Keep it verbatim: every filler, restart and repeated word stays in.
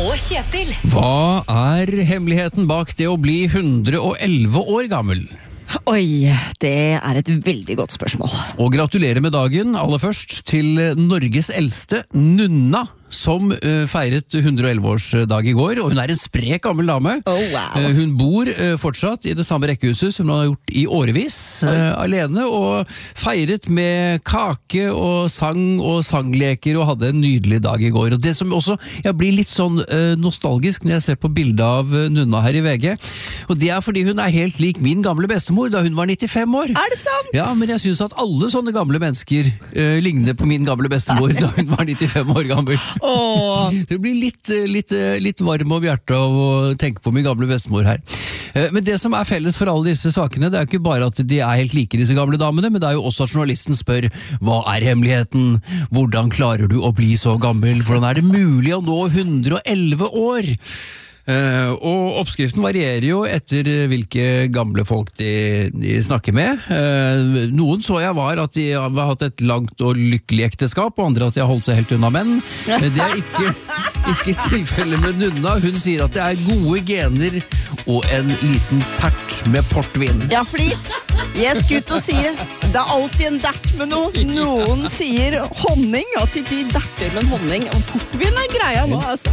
og Kjetil. Hva er hemmeligheten bak det å bli hundre og elleve år gammel? Oi, det er et veldig godt spørsmål. Og gratulerer med dagen, aller først, til Norges eldste, Nunna, som uh, feiret hundre og elleve årsdag i går, og hun er en sprek gammel dame. Oh, wow. Uh, hun bor uh, fortsatt i det samme rekkehuset som hun har gjort i årevis, uh, alene, og feiret med kake og sang og sangleker, og hadde en nydelig dag i går. Og det som også, jeg blir litt sånn uh, nostalgisk når jeg ser på bildet av uh, Nunna her i V G, og det er fordi hun er helt lik min gamle bestemor da hun var nittifem år. Er det sant? Ja, men jeg synes at alle sånne gamle mennesker uh, ligner på min gamle bestemor da hun var nittifem år gammel. Åh. Det blir litt, litt, litt varm om hjertet av å tenke på min gamle bestemor her. Men det som er felles for alle disse sakene, det er ikke bare at de er helt like disse gamle damene, men det er jo også at journalisten spør, hva er hemmeligheten? Hvordan klarer du å bli så gammel? Hvordan er det mulig å nå hundre og elleve år? Uh, og oppskriften varierer jo etter hvilke gamle folk de, de snakker med. Uh, noen så jeg var at de har hatt et langt og lykkelig ekteskap, og andre at de har holdt seg helt unna menn. Uh, det er ikke, ikke tilfellet med Nunna. Hun sier at det er gode gener og en liten tert med portvin. Ja, fordi jeg skulle ut og sier det er alltid en dert med noe. Noen sier honning, at de derter med en honning, og portvin er greia nå, altså.